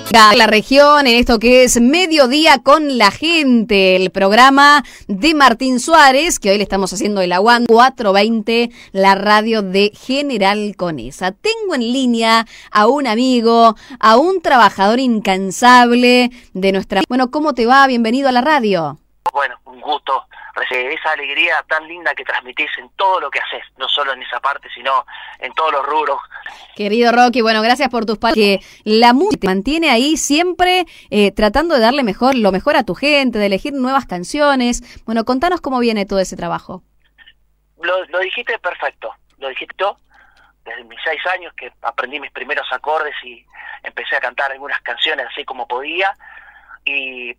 La región, en esto que es Mediodía con la Gente, el programa de Martín Suárez, que hoy le estamos haciendo el aguante 420, la radio de General Conesa. Tengo en línea a un amigo, a un trabajador incansable de nuestra... Bueno, ¿cómo te va? Bienvenido a la radio. Bueno, un gusto. Esa alegría tan linda que transmitís en todo lo que haces, no solo en esa parte, sino en todos los rubros. Querido Rocky, bueno, gracias por tus palabras. Que la música te mantiene ahí siempre tratando de darle lo mejor a tu gente, de elegir nuevas canciones. Bueno, contanos cómo viene todo ese trabajo. Lo dijiste perfecto, lo dijiste todo. Desde mis 6 años que aprendí mis primeros acordes y empecé a cantar algunas canciones así como podía. Y